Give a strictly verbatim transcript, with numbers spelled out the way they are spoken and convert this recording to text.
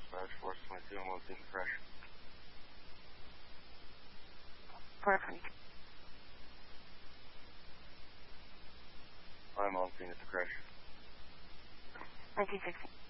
Dispatch, Force twenty-two, I'm on scene of crash. Perfect. I'm on scene at the crash. nineteen sixty.